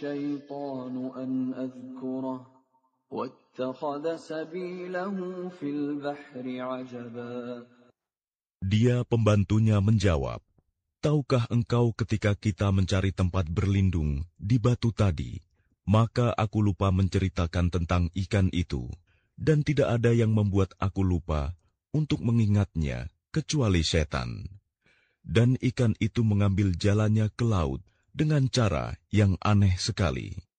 الشيطان أن أذكره واتخذ سبيله في البحر عجبا. Dia pembantunya menjawab, tahukah engkau ketika kita mencari tempat berlindung di batu tadi, maka aku lupa menceritakan tentang ikan itu, dan tidak ada yang membuat aku lupa untuk mengingatnya kecuali setan. Dan ikan itu mengambil jalannya ke laut dengan cara yang aneh sekali.